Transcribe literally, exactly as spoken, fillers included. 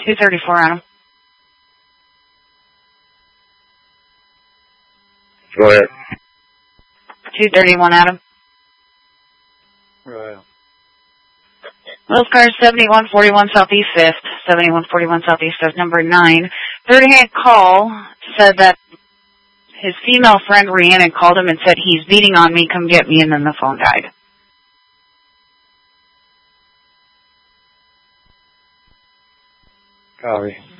two thirty-four, Adam. Go ahead. two thirty-one, Adam. Right. Wheels car seventy-one forty-one Southeast fifth, seventy-one forty-one Southeast fifth, number nine. Third-hand call said that his female friend Rhiannon called him and said, he's beating on me, come get me, and then the phone died. Copy.